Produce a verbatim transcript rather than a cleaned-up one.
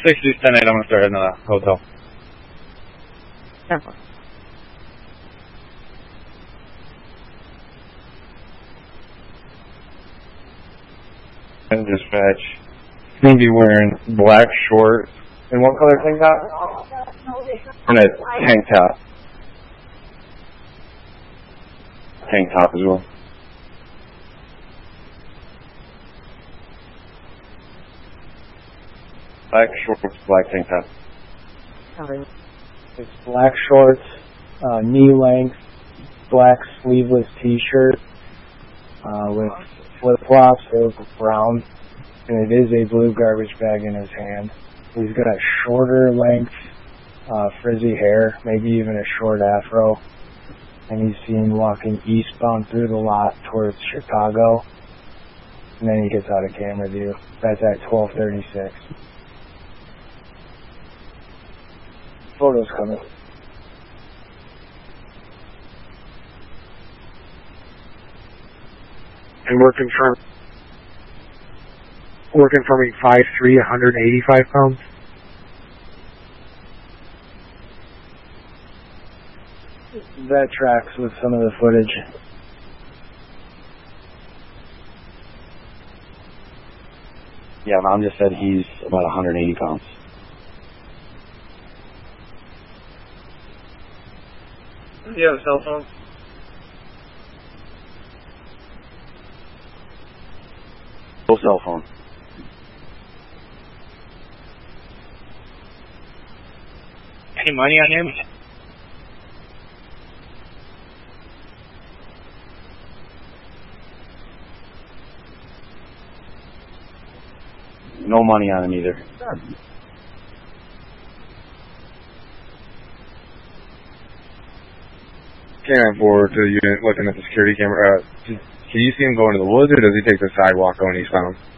sixty, ten eight, I'm going to start in the hotel. Yeah. And dispatch. He's going to be wearing black shorts. And what color tank top? And a tank top. Tank top as well. Black shorts, black tank top. It's black shorts, uh, knee length, black sleeveless t-shirt, uh, with flip-flops, those brown, and it is a blue garbage bag in his hand. He's got a shorter length, uh, frizzy hair, maybe even a short afro, and he's seen walking eastbound through the lot towards Chicago, and then he gets out of camera view. That's at twelve thirty-six. Photos coming. And we're confirming, we're confirming five three, one hundred eighty-five pounds. That tracks with some of the footage. Yeah, Mom just said he's about one hundred eighty pounds. Do you have a cell phone? No cell phone. Any money on him? No money on him either. Cannon forward to the unit looking at the security camera. Uh, can you see him go into the woods, or does he take the sidewalk going eastbound?